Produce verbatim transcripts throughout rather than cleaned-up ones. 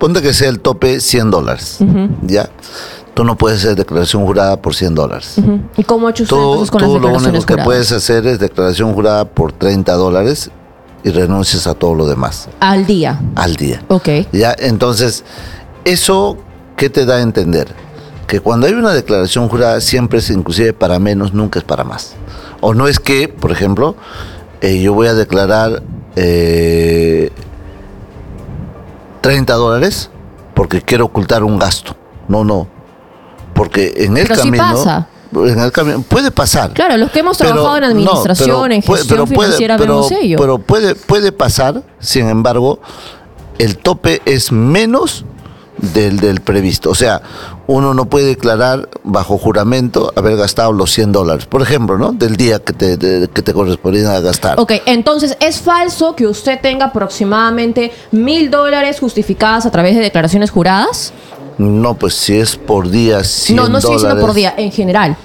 suponte que sea el tope cien dólares, uh-huh. ¿ya? Tú no puedes hacer declaración jurada por cien dólares. Uh-huh. ¿Y cómo ha hecho usted tú, entonces con tú las declaraciones lo único juradas? que puedes hacer es declaración jurada por treinta dólares y renuncias a todo lo demás. ¿Al día? Al día. Ok. ¿Ya? Entonces, ¿eso qué te da a entender? Que cuando hay una declaración jurada siempre es inclusive para menos, nunca es para más. O no es que, por ejemplo, eh, yo voy a declarar eh, treinta dólares porque quiero ocultar un gasto. No, no. Porque en el pero camino... sí pasa. En el camino puede pasar. Claro, los que hemos pero, trabajado en administración, no, pero, en gestión pero puede, financiera, pero, vemos ello. Pero puede, puede pasar, sin embargo, el tope es menos del, del previsto. O sea, uno no puede declarar bajo juramento haber gastado los cien dólares, por ejemplo, ¿no? Del día que te, de, que te correspondía a gastar. Ok, entonces, ¿es falso que usted tenga aproximadamente mil dólares justificadas a través de declaraciones juradas? No, pues si es por día, cien No, no estoy diciendo dólares. por día, en general.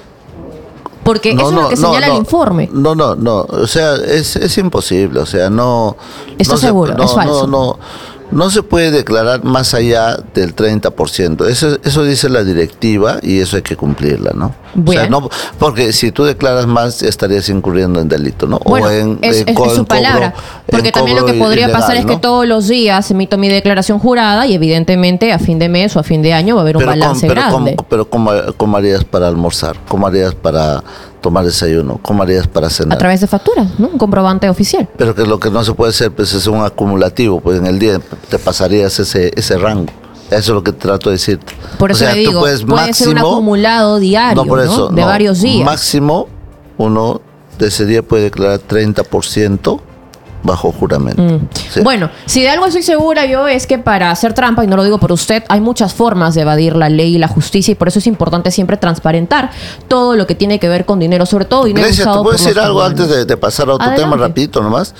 Porque No, eso no, es lo que no, señala no, el informe. No, no, no. O sea, es, es imposible. O sea, no. ¿Estás no se- seguro? no, Es falso. No, no. No se puede declarar más allá del treinta por ciento. Eso, eso dice la directiva y eso hay que cumplirla, ¿no? Bien. O sea, no, porque si tú declaras más estarías incurriendo en delito, ¿no? Bueno, o en, es, en es- co- es su en cobro- palabra. Porque en también lo cobro que podría ilegal, pasar es que ¿no? todos los días emito mi declaración jurada y evidentemente a fin de mes o a fin de año va a haber un Pero, balance ¿cómo, pero, grande. ¿cómo, pero cómo, cómo harías para almorzar? ¿Cómo harías para tomar desayuno? ¿Cómo harías para cenar? A través de factura, ¿no? Un comprobante oficial. Pero que lo que no se puede hacer pues es un acumulativo, pues en el día te pasarías ese ese rango. Eso es lo que trato de decirte. Por eso O sea, le tú digo, puedes puede ser un máximo- acumulado diario, no, por eso, ¿no? De no, varios días. Máximo uno de ese día puede declarar treinta por ciento bajo juramento. Mm. ¿sí? Bueno, si de algo estoy segura yo es que para hacer trampa, y no lo digo por usted, hay muchas formas de evadir la ley y la justicia y por eso es importante siempre transparentar todo lo que tiene que ver con dinero, sobre todo dinero Grecia, usado ¿te puedo por decir los algo peruanos. antes de, de pasar a otro Adelante. tema rapidito nomás?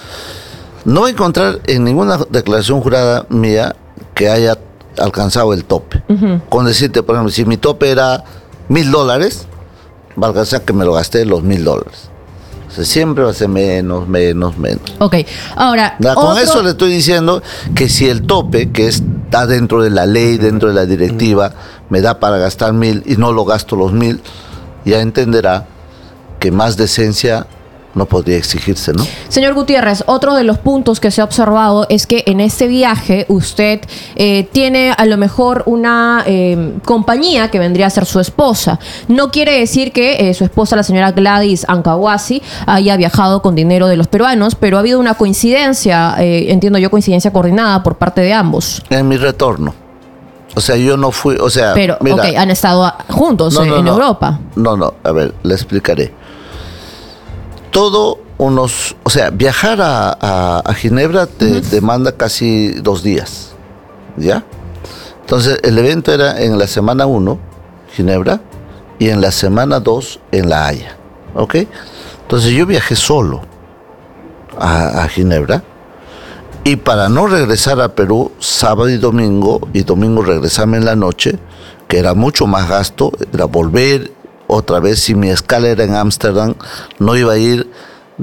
No voy a encontrar en ninguna declaración jurada mía que haya alcanzado el tope. Ujú. Con decirte, por ejemplo, si mi tope era mil dólares, va a alcanzar que me lo gasté los mil dólares. O sea, siempre va a ser menos, menos, menos. Ok, ahora, Ya, con otro- eso le estoy diciendo que si el tope, que está dentro de la ley, dentro de la directiva, me da para gastar mil y no lo gasto los mil, ya entenderá que más decencia no podría exigirse, ¿no? Señor Gutiérrez, otro de los puntos que se ha observado es que en este viaje usted eh, tiene a lo mejor una eh, compañía que vendría a ser su esposa. No quiere decir que eh, su esposa, la señora Gladys Ankawasi, haya viajado con dinero de los peruanos, pero ha habido una coincidencia, eh, entiendo yo, coincidencia coordinada por parte de ambos. En mi retorno. O sea, yo no fui, o sea, Pero, mira, ok, han estado a- juntos no, eh, no, en no. Europa. No, no, a ver, le explicaré. Todo unos, o sea, viajar a, a, a Ginebra te demanda casi dos días, ¿ya? Entonces, el evento era en la semana uno, Ginebra, y en la semana dos, en La Haya, ¿ok? Entonces, yo viajé solo a, a Ginebra, y para no regresar a Perú sábado y domingo, y domingo regresarme en la noche, que era mucho más gasto, era volver otra vez, si mi escala era en Ámsterdam, no iba a ir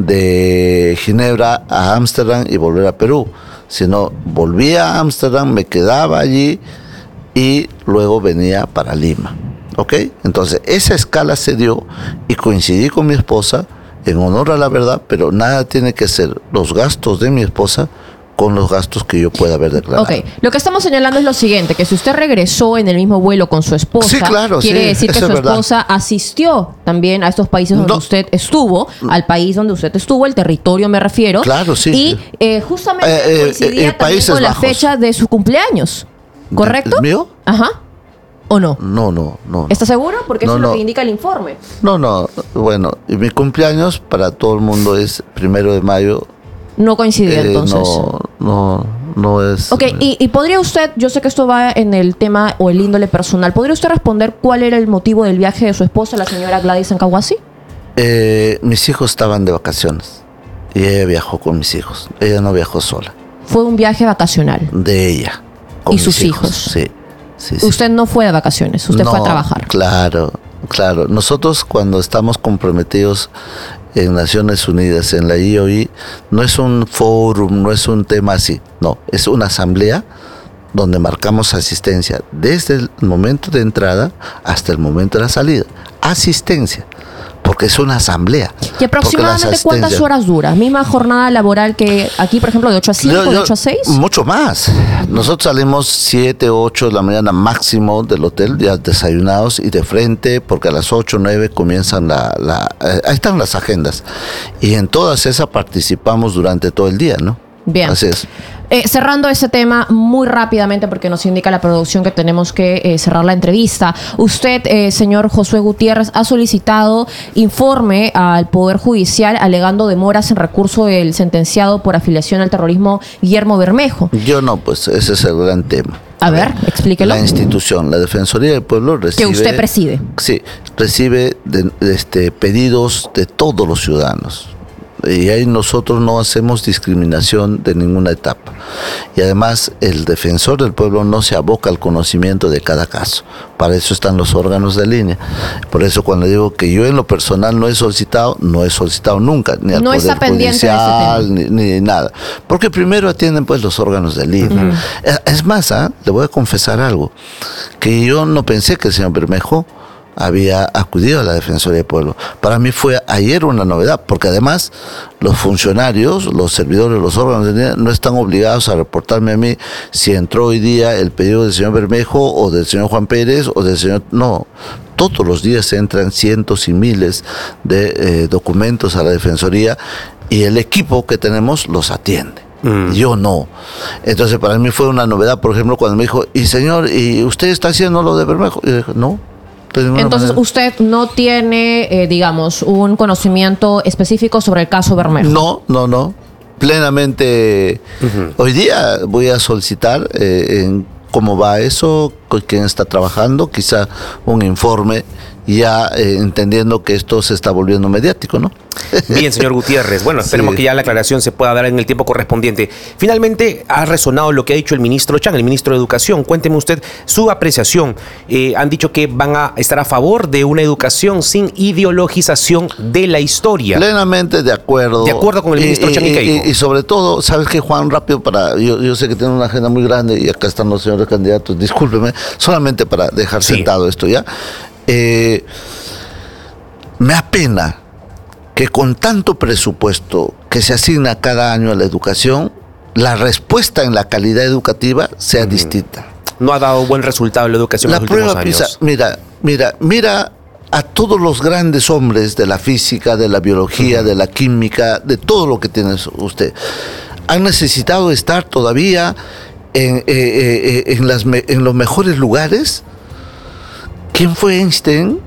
de Ginebra a Ámsterdam y volver a Perú, sino volvía a Ámsterdam, me quedaba allí y luego venía para Lima, ¿ok? Entonces esa escala se dio y coincidí con mi esposa en honor a la verdad, pero nada tiene que ser los gastos de mi esposa con los gastos que yo pueda haber declarado. Ok, lo que estamos señalando es lo siguiente, que si usted regresó en el mismo vuelo con su esposa, Sí, claro, quiere sí, decir que eso su es verdad. esposa asistió también a estos países donde No. usted estuvo, al país donde usted estuvo, el territorio me refiero. Claro, sí, Y sí. eh, justamente Eh, eh, coincidía eh, también Países con la Bajos. fecha de su cumpleaños, ¿correcto? ¿El mío? Ajá. ¿O no? No, no, no. ¿Está seguro? Porque No, eso es lo no. que indica el informe. No, no, bueno, y mi cumpleaños para todo el mundo es primero de mayo. No coincidía eh, entonces. no, no, no es. Ok, y, y podría usted, yo sé que esto va en el tema o el índole personal, ¿podría usted responder cuál era el motivo del viaje de su esposa, la señora Gladys Ankawasi? Eh, mis hijos estaban de vacaciones y ella viajó con mis hijos. Ella no viajó sola, Fue un viaje vacacional. de ella. Con ¿Y mis sus hijos? Sí, sí, sí. Usted no fue de vacaciones, usted fue a No, trabajar. Claro, claro. Nosotros cuando estamos comprometidos en Naciones Unidas, en la I O I, no es un fórum, no es un tema así, no, es una asamblea donde marcamos asistencia desde el momento de entrada hasta el momento de la salida. Asistencia. Porque es una asamblea. ¿Y aproximadamente cuántas horas dura? ¿Misma jornada laboral que aquí, por ejemplo, de ocho a cinco, yo, yo, de ocho a seis? Mucho más. Nosotros salimos siete, ocho de la mañana máximo del hotel, ya desayunados y de frente, porque a las ocho, nueve comienzan la... la eh, ahí están las agendas. Y en todas esas participamos durante todo el día, ¿no? Bien. Así es. Eh, cerrando ese tema muy rápidamente, porque nos indica la producción que tenemos que eh, cerrar la entrevista. Usted, eh, señor Josué Gutiérrez, ha solicitado informe al Poder Judicial alegando demoras en recurso del sentenciado por afiliación al terrorismo Guillermo Bermejo. Yo no, pues ese es el gran tema. A ver, explíquelo. La institución, la Defensoría del Pueblo recibe... Que usted preside. Sí, recibe de, de este, pedidos de todos los ciudadanos. Y ahí nosotros no hacemos discriminación de ninguna etapa. Y además el defensor del pueblo no se aboca al conocimiento de cada caso. Para eso están los órganos de línea. Por eso cuando digo que yo en lo personal no he solicitado, no he solicitado nunca, ni al no Poder está Judicial, ni, ni nada. Porque primero atienden pues los órganos de línea. Uh-huh. Es más, ¿eh? Le voy a confesar algo, que yo no pensé que el señor Bermejo había acudido a la Defensoría del Pueblo. Para mí fue ayer una novedad, porque además los funcionarios, los servidores, los órganos de línea no están obligados a reportarme a mí si entró hoy día el pedido del señor Bermejo o del señor Juan Pérez o del señor... No, todos los días entran cientos y miles de eh, documentos a la Defensoría y el equipo que tenemos los atiende. Mm. Yo no. Entonces para mí fue una novedad, por ejemplo, cuando me dijo, y señor, ¿y usted está haciendo lo de Bermejo? Y yo dije, no. Entonces manera. Usted no tiene, eh, digamos, un conocimiento específico sobre el caso Bermejo. No, no, no. Plenamente. Uh-huh. Hoy día voy a solicitar eh, en cómo va eso, con quién está trabajando, quizá un informe, ya eh, entendiendo que esto se está volviendo mediático, ¿no? Bien, señor Gutiérrez. Bueno, esperemos sí. que ya la aclaración se pueda dar en el tiempo correspondiente. Finalmente, ha resonado lo que ha dicho el ministro Chang, el ministro de Educación. Cuénteme usted su apreciación. Eh, han dicho que van a estar a favor de una educación sin ideologización de la historia. Plenamente de acuerdo. De acuerdo con el ministro y, Chang y, y Keiko. Y, y sobre todo, ¿sabes qué, Juan? Rápido para... Yo, yo sé que tiene una agenda muy grande y acá están los señores candidatos. Discúlpeme, solamente para dejar sí. sentado esto ya. Eh, me apena que con tanto presupuesto que se asigna cada año a la educación, la respuesta en la calidad educativa sea uh-huh. distinta. No ha dado buen resultado la educación la en los últimos prueba años. Pisa, mira, mira, mira a todos los grandes hombres de la física, de la biología, uh-huh. de la química, de todo lo que tiene usted. Han necesitado estar todavía en, eh, eh, en, las, en los mejores lugares. ¿Quién fue Einstein?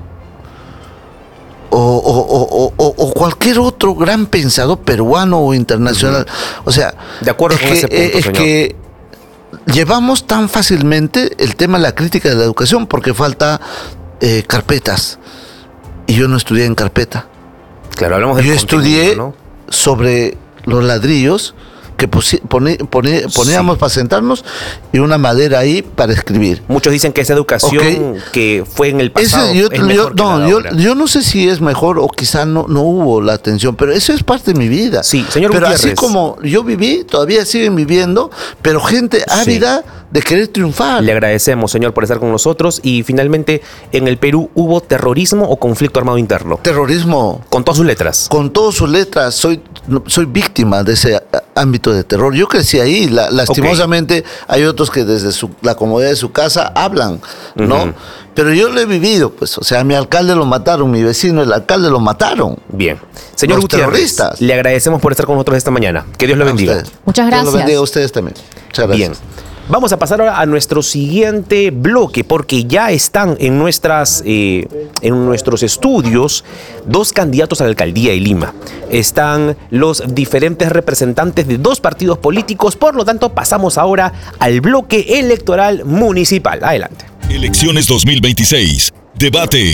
O, o, o, o, o cualquier otro gran pensador peruano o internacional. Uh-huh. O sea, de acuerdo es con que, ese punto, es señor. que llevamos tan fácilmente el tema de la crítica de la educación porque falta eh, carpetas. Y yo no estudié en carpeta. Claro, hablamos del Yo estudié, ¿no?, sobre los ladrillos que posi- poni- poni- poníamos sí. para sentarnos y una madera ahí para escribir. Muchos dicen que esa educación okay. que fue en el pasado Ese, yo, es mejor yo, que no, la yo, ahora. yo no sé si es mejor o quizá no, no hubo la atención, pero eso es parte de mi vida. Sí, señor Pero Gutiérrez. así como yo viví, todavía siguen viviendo, pero gente ávida sí. de querer triunfar. Le agradecemos, señor, por estar con nosotros. Y finalmente, ¿en el Perú hubo terrorismo o conflicto armado interno? Terrorismo. Con todas sus letras. Con todas sus letras. Soy, soy víctima de ese ámbito de terror. Yo crecí ahí. La, lastimosamente, okay. hay otros que desde su, la comodidad de su casa hablan, ¿no? Uh-huh. Pero yo lo he vivido, pues. O sea, a mi alcalde lo mataron, mi vecino, el alcalde lo mataron. Bien. Señor Los Gutiérrez, terroristas. le agradecemos por estar con nosotros esta mañana. Que Dios lo bendiga. Ustedes. Muchas gracias. Dios lo bendiga a ustedes también. Muchas gracias. Bien. Vamos a pasar ahora a nuestro siguiente bloque, porque ya están en, nuestras, eh, en nuestros estudios dos candidatos a la alcaldía de Lima. Están los diferentes representantes de dos partidos políticos, por lo tanto pasamos ahora al bloque electoral municipal. Adelante. Elecciones dos mil veintiséis. Debate.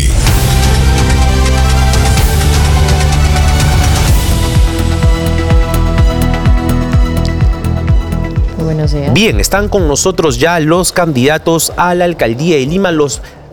Buenos días. Bien, están con nosotros ya los candidatos a la alcaldía de Lima, los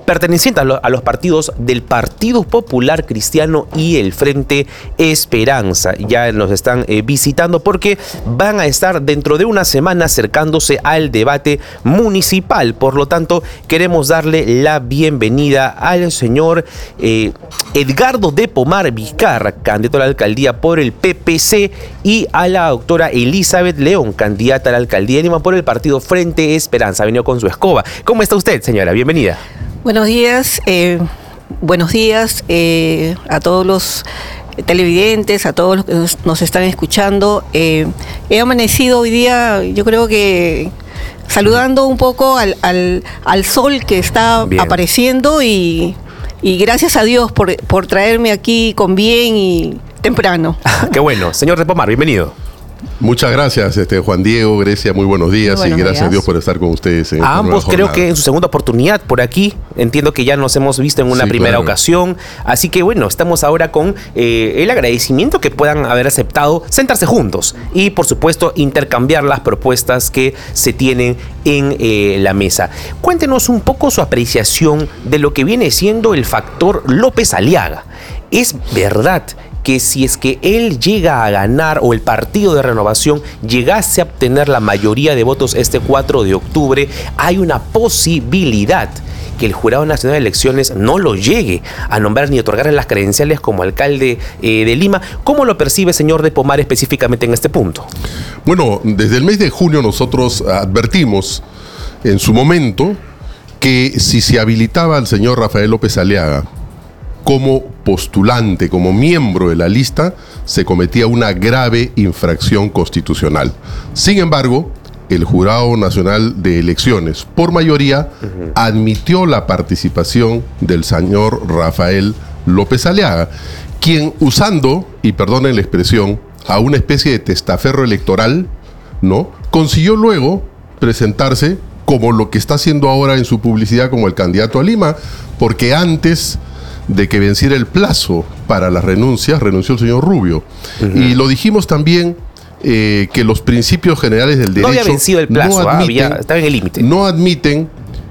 pertenecientes a, lo, a los partidos del Partido Popular Cristiano y el Frente Esperanza. Ya nos están eh, visitando porque van a estar dentro de una semana acercándose al debate municipal. Por lo tanto, queremos darle la bienvenida al señor eh, Edgardo de Pomar Vizcarra, candidato a la alcaldía por el P P C, y a la doctora Elizabeth León, candidata a la alcaldía de Lima por el partido Frente Esperanza. Ha venido con su escoba. ¿Cómo está usted, señora? Bienvenida. Buenos días, eh, buenos días eh, a todos los televidentes, a todos los que nos, nos están escuchando. Eh, he amanecido hoy día, yo creo que saludando un poco al, al, al sol que está Bien. apareciendo y, y gracias a Dios por, por traerme aquí con bien y temprano. Qué bueno. Señor de Pomar, bienvenido. Muchas gracias, este, Juan Diego, Grecia, muy buenos días muy buenos y gracias días. a Dios por estar con ustedes. En a ambos creo que en su segunda oportunidad por aquí, entiendo que ya nos hemos visto en una sí, primera claro. ocasión, así que bueno, estamos ahora con eh, el agradecimiento que puedan haber aceptado sentarse juntos y por supuesto intercambiar las propuestas que se tienen en eh, la mesa. Cuéntenos un poco su apreciación de lo que viene siendo el factor López Aliaga. ¿Es verdad que si es que él llega a ganar o el Partido de Renovación llegase a obtener la mayoría de votos este cuatro de octubre, hay una posibilidad que el Jurado Nacional de Elecciones no lo llegue a nombrar ni otorgarle las credenciales como alcalde eh, de Lima? ¿Cómo lo percibe, señor de Pomar, específicamente en este punto? Bueno, desde el mes de junio nosotros advertimos en su momento que si se habilitaba al señor Rafael López Aliaga como postulante, como miembro de la lista, se cometía una grave infracción constitucional. Sin embargo, el Jurado Nacional de Elecciones, por mayoría, uh-huh. admitió la participación del señor Rafael López Aliaga, quien, usando, y perdonen la expresión, a una especie de testaferro electoral, ¿no?, consiguió luego presentarse como lo que está haciendo ahora en su publicidad como el candidato a Lima, porque antes de que venciera el plazo para las renuncias, renunció el señor Rubio. Uh-huh. Y lo dijimos también eh, que los principios generales del derecho no había vencido el plazo, no admiten, había, estaba en el límite. No admiten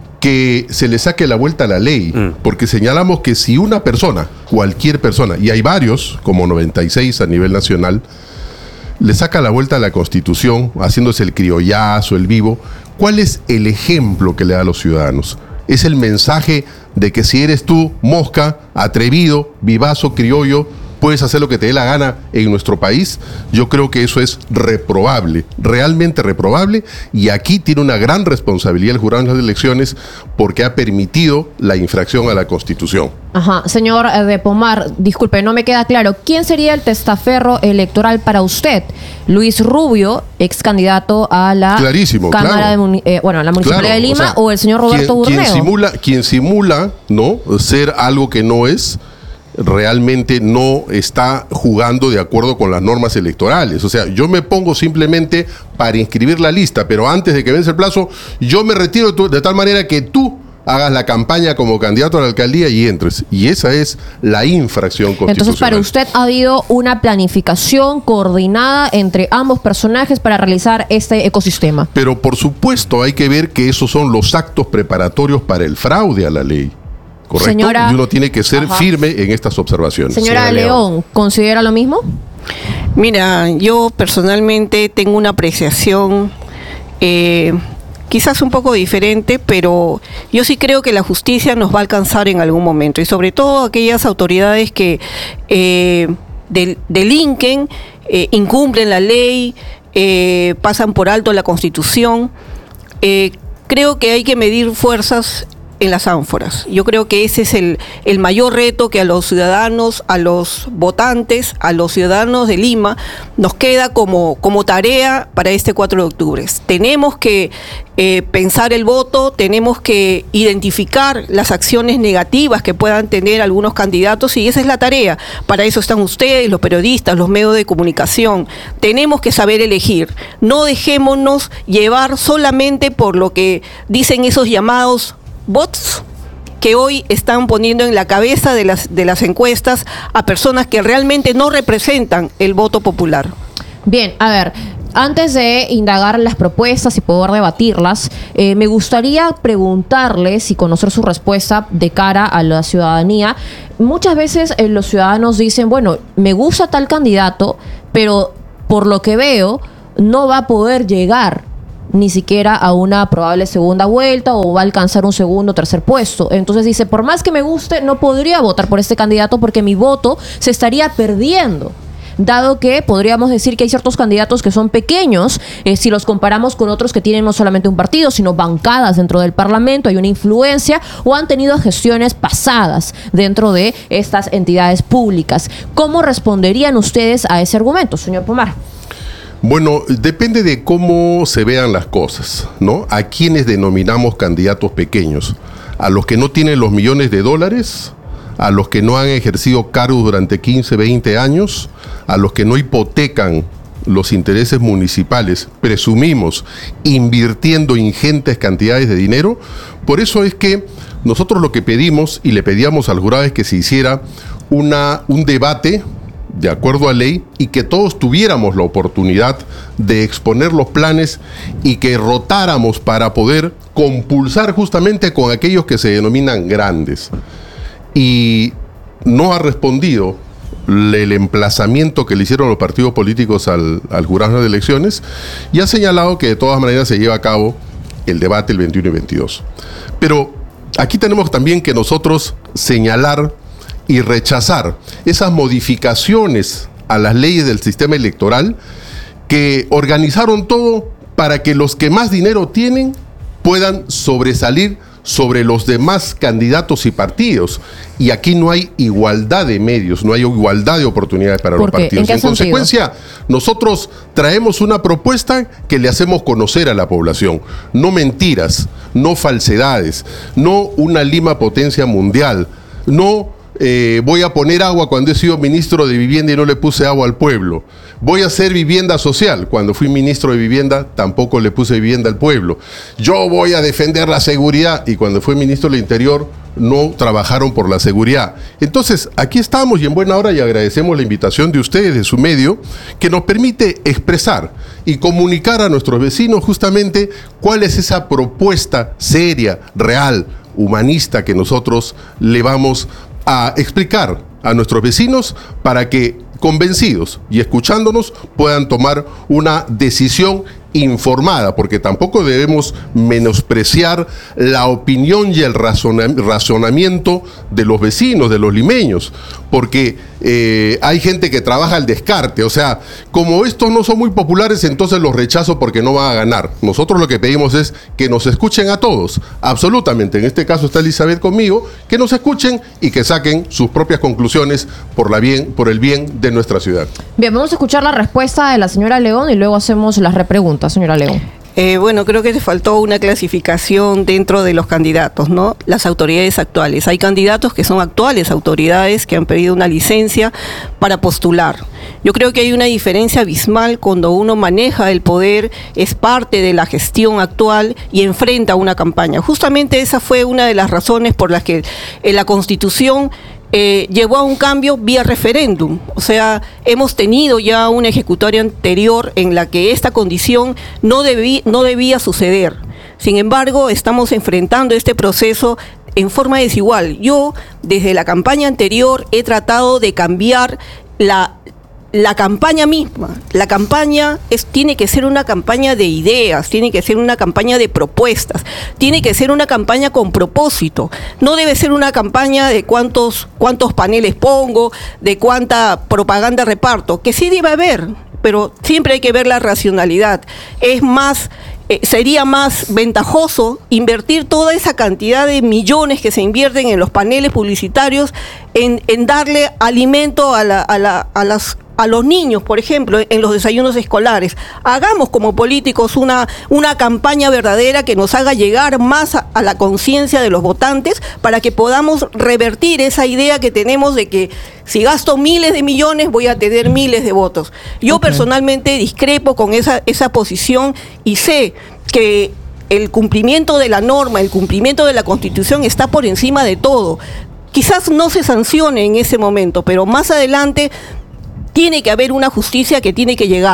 que se le saque la vuelta a la ley, mm. porque señalamos que si una persona, cualquier persona, y hay varios, como noventa y seis a nivel nacional, le saca la vuelta a la Constitución, haciéndose el criollazo, el vivo, ¿cuál es el ejemplo que le da a los ciudadanos? Es el mensaje de que si eres tú, mosca, atrevido, vivazo, criollo, puedes hacer lo que te dé la gana en nuestro país. Yo creo que eso es reprobable, realmente reprobable, y aquí tiene una gran responsabilidad el Jurado Nacional de Elecciones porque ha permitido la infracción a la Constitución. Ajá, señor de Pomar, disculpe, no me queda claro. ¿Quién sería el testaferro electoral para usted? ¿Luis Rubio, ex candidato a la Clarísimo, Cámara claro. de eh, bueno, la Municipalidad claro, de Lima, o, sea, o el señor Roberto quien, Burneo? Quien simula, quien simula, ¿no?, ser algo que no es, realmente no está jugando de acuerdo con las normas electorales. O sea, yo me pongo simplemente para inscribir la lista, pero antes de que vence el plazo, yo me retiro de, tu, de tal manera que tú hagas la campaña como candidato a la alcaldía y entres. Y esa es la infracción constitucional. Entonces, para usted ha habido una planificación coordinada entre ambos personajes para realizar este ecosistema. Pero por supuesto hay que ver que esos son los actos preparatorios para el fraude a la ley. ¿Correcto? Señora, y uno tiene que ser ajá. firme en estas observaciones. Señora León, ¿considera lo mismo? Mira, yo personalmente tengo una apreciación eh, quizás un poco diferente, pero yo sí creo que la justicia nos va a alcanzar en algún momento, y sobre todo aquellas autoridades que eh, del, delinquen, eh, incumplen la ley, eh, pasan por alto la Constitución. Eh, creo que hay que medir fuerzas en las ánforas. Yo creo que ese es el, el mayor reto que a los ciudadanos, a los votantes, a los ciudadanos de Lima nos queda como, como tarea para este cuatro de octubre. Tenemos que eh, pensar el voto, tenemos que identificar las acciones negativas que puedan tener algunos candidatos, y esa es la tarea. Para eso están ustedes, los periodistas, los medios de comunicación. Tenemos que saber elegir. No dejémonos llevar solamente por lo que dicen esos llamados bots que hoy están poniendo en la cabeza de las, de las encuestas a personas que realmente no representan el voto popular. Bien, a ver, antes de indagar las propuestas y poder debatirlas, eh, me gustaría preguntarles y conocer su respuesta de cara a la ciudadanía. Muchas veces eh, los ciudadanos dicen, bueno, me gusta tal candidato, pero por lo que veo no va a poder llegar ni siquiera a una probable segunda vuelta o va a alcanzar un segundo o tercer puesto. Entonces dice, por más que me guste, no podría votar por este candidato porque mi voto se estaría perdiendo. Dado que podríamos decir que hay ciertos candidatos que son pequeños, eh, si los comparamos con otros que tienen no solamente un partido, sino bancadas dentro del Parlamento, hay una influencia o han tenido gestiones pasadas dentro de estas entidades públicas. ¿Cómo responderían ustedes a ese argumento, señor Pomar? Bueno, depende de cómo se vean las cosas, ¿no? ¿A quiénes denominamos candidatos pequeños? ¿A los que no tienen los millones de dólares? ¿A los que no han ejercido cargos durante quince, veinte años? ¿A los que no hipotecan los intereses municipales, presumimos, invirtiendo ingentes cantidades de dinero? Por eso es que nosotros lo que pedimos y le pedíamos al jurado es que se hiciera una, un debate de acuerdo a ley y que todos tuviéramos la oportunidad de exponer los planes y que rotáramos para poder compulsar justamente con aquellos que se denominan grandes. Y no ha respondido el emplazamiento que le hicieron los partidos políticos al, al jurado de elecciones y ha señalado que de todas maneras se lleva a cabo el debate el veintiuno y veintidós. Pero aquí tenemos también que nosotros señalar y rechazar esas modificaciones a las leyes del sistema electoral que organizaron todo para que los que más dinero tienen puedan sobresalir sobre los demás candidatos y partidos. Y aquí no hay igualdad de medios, no hay igualdad de oportunidades para los partidos. En consecuencia, nosotros traemos una propuesta que le hacemos conocer a la población. No mentiras, no falsedades, no una Lima potencia mundial, no Eh, voy a poner agua cuando he sido ministro de vivienda y no le puse agua al pueblo. Voy a hacer vivienda social. Cuando fui ministro de vivienda tampoco le puse vivienda al pueblo. Yo voy a defender la seguridad y cuando fui ministro del Interior no trabajaron por la seguridad. Entonces, aquí estamos y en buena hora y agradecemos la invitación de ustedes, de su medio, que nos permite expresar y comunicar a nuestros vecinos justamente cuál es esa propuesta seria, real, humanista que nosotros le vamos a explicar a nuestros vecinos para que, convencidos y escuchándonos, puedan tomar una decisión informada, porque tampoco debemos menospreciar la opinión y el razonamiento de los vecinos, de los limeños, porque eh, hay gente que trabaja al descarte, o sea, como estos no son muy populares, entonces los rechazo porque no van a ganar. Nosotros lo que pedimos es que nos escuchen a todos, absolutamente, en este caso está Elizabeth conmigo, que nos escuchen y que saquen sus propias conclusiones por, la bien, por el bien de nuestra ciudad. Bien, vamos a escuchar la respuesta de la señora León y luego hacemos las repreguntas. Señora León. Eh, bueno, creo que te faltó una clasificación dentro de los candidatos, ¿no? Las autoridades actuales. Hay candidatos que son actuales autoridades que han pedido una licencia para postular. Yo creo que hay una diferencia abismal cuando uno maneja el poder, es parte de la gestión actual y enfrenta una campaña. Justamente esa fue una de las razones por las que en la Constitución Eh, llevó a un cambio vía referéndum. O sea, hemos tenido ya una ejecutoria anterior en la que esta condición no, debí, no debía suceder. Sin embargo, estamos enfrentando este proceso en forma desigual. Yo, desde la campaña anterior, he tratado de cambiar la La campaña misma. La campaña es, tiene que ser una campaña de ideas, tiene que ser una campaña de propuestas, tiene que ser una campaña con propósito. No debe ser una campaña de cuántos, cuántos paneles pongo, de cuánta propaganda reparto, que sí debe haber, pero siempre hay que ver la racionalidad. Es más, eh, sería más ventajoso invertir toda esa cantidad de millones que se invierten en los paneles publicitarios en, en darle alimento a, la, a, la, a las a los niños, por ejemplo, en los desayunos escolares. Hagamos como políticos una, una campaña verdadera que nos haga llegar más a, a la conciencia de los votantes para que podamos revertir esa idea que tenemos de que si gasto miles de millones voy a tener miles de votos. Yo okay. personalmente discrepo con esa, esa posición y sé que el cumplimiento de la norma, el cumplimiento de la Constitución está por encima de todo. Quizás no se sancione en ese momento, pero más adelante tiene que haber una justicia que tiene que llegar.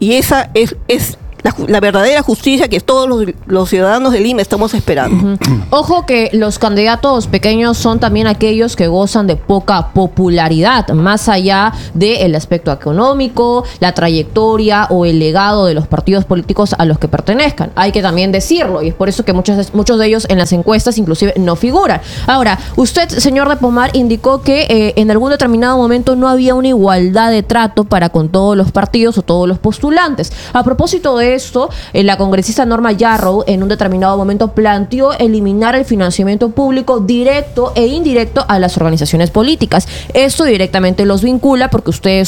Y esa es, es la, la verdadera justicia que todos los, los ciudadanos de Lima estamos esperando. Uh-huh. Ojo que los candidatos pequeños son también aquellos que gozan de poca popularidad, más allá del aspecto económico, la trayectoria o el legado de los partidos políticos a los que pertenezcan. Hay que también decirlo, y es por eso que muchos, muchos de ellos en las encuestas inclusive no figuran. Ahora, usted, señor de Pomar, indicó que eh, en algún determinado momento no había una igualdad de trato para con todos los partidos o todos los postulantes. A propósito de esto, eh, la congresista Norma Yarrow en un determinado momento planteó eliminar el financiamiento público directo e indirecto a las organizaciones políticas. Esto directamente los vincula porque ustedes